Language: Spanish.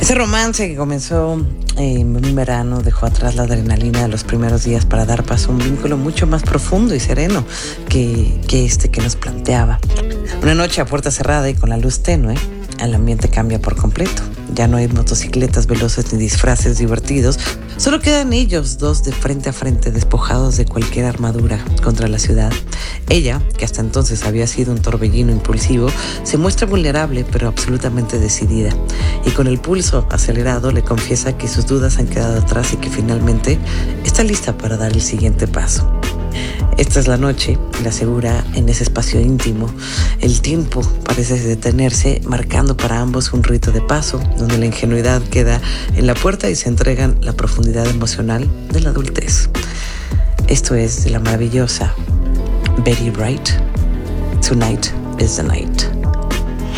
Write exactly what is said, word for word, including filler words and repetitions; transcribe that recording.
Ese romance que comenzó en un verano dejó atrás la adrenalina de los primeros días para dar paso a un vínculo mucho más profundo y sereno que, que este que nos planteaba. Una noche a puerta cerrada y con la luz tenue, el ambiente cambia por completo. Ya no hay motocicletas veloces ni disfraces divertidos. Solo quedan ellos dos de frente a frente, despojados de cualquier armadura contra la ciudad. Ella, que hasta entonces había sido un torbellino impulsivo, se muestra vulnerable pero absolutamente decidida. Y con el pulso acelerado le confiesa que sus dudas han quedado atrás y que finalmente está lista para dar el siguiente paso. Esta es la noche, le asegura, en ese espacio íntimo. El tiempo parece detenerse, marcando para ambos un rito de paso, donde la ingenuidad queda en la puerta y se entregan la profundidad emocional de la adultez. Esto es de la maravillosa Betty Wright. Tonight is the night.